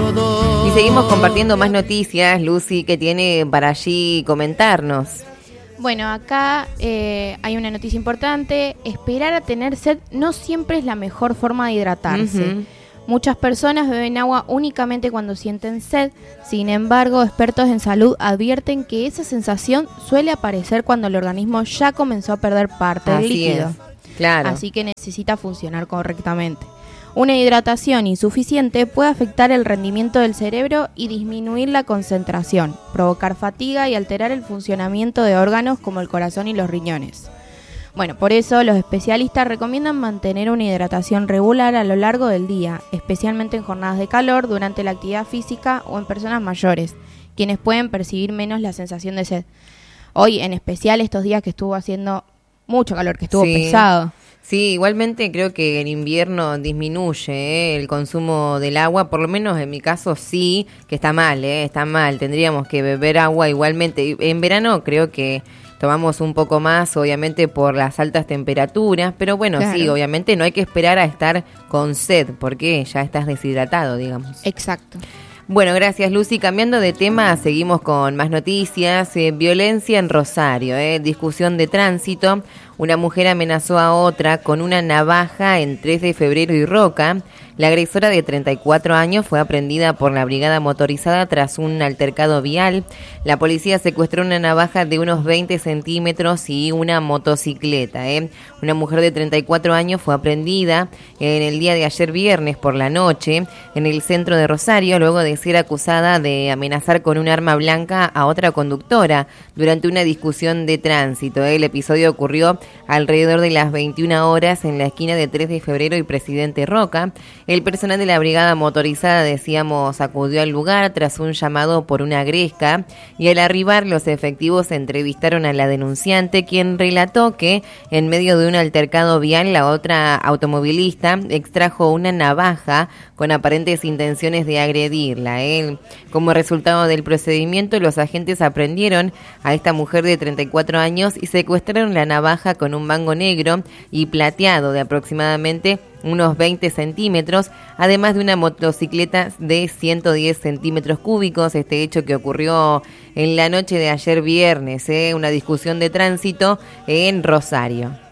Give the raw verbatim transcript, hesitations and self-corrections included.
Y seguimos compartiendo más noticias, Lucy, que tiene para allí comentarnos. Bueno, acá eh, hay una noticia importante. Esperar a tener sed no siempre es la mejor forma de hidratarse. Uh-huh. Muchas personas beben agua únicamente cuando sienten sed. Sin embargo, expertos en salud advierten que esa sensación suele aparecer cuando el organismo ya comenzó a perder parte del líquido. Es. Claro. Así que necesita funcionar correctamente. Una hidratación insuficiente puede afectar el rendimiento del cerebro y disminuir la concentración, provocar fatiga y alterar el funcionamiento de órganos como el corazón y los riñones. Bueno, por eso los especialistas recomiendan mantener una hidratación regular a lo largo del día, especialmente en jornadas de calor, durante la actividad física o en personas mayores, quienes pueden percibir menos la sensación de sed. Hoy, en especial, estos días que estuvo haciendo mucho calor, que estuvo sí. pesado. Sí, igualmente creo que en invierno disminuye ¿eh? el consumo del agua, por lo menos en mi caso sí, que está mal, ¿eh? está mal, tendríamos que beber agua igualmente. En verano creo que tomamos un poco más, obviamente por las altas temperaturas, pero bueno, claro. sí, obviamente no hay que esperar a estar con sed, porque ya estás deshidratado, digamos. Exacto. Bueno, gracias Lucy. Cambiando de tema, seguimos con más noticias. Eh, violencia en Rosario, eh, discusión de tránsito. Una mujer amenazó a otra con una navaja en tres de febrero y Roca. La agresora de treinta y cuatro años fue aprendida por la brigada motorizada tras un altercado vial. La policía secuestró una navaja de unos veinte centímetros y una motocicleta. ¿eh? Una mujer de treinta y cuatro años fue aprendida en el día de ayer viernes por la noche en el centro de Rosario, luego de ser acusada de amenazar con un arma blanca a otra conductora durante una discusión de tránsito. ¿eh? El episodio ocurrió alrededor de las veintiuna horas en la esquina de tres de febrero y Presidente Roca. El personal de la brigada motorizada, decíamos, acudió al lugar tras un llamado por una gresca y al arribar los efectivos entrevistaron a la denunciante, quien relató que en medio de un altercado vial la otra automovilista extrajo una navaja con aparentes intenciones de agredirla. ¿eh? Como resultado del procedimiento, los agentes aprendieron a esta mujer de treinta y cuatro años y secuestraron la navaja con un mango negro y plateado de aproximadamente unos veinte centímetros, además de una motocicleta de ciento diez centímetros cúbicos. Este hecho que ocurrió en la noche de ayer viernes, ¿eh? una discusión de tránsito en Rosario.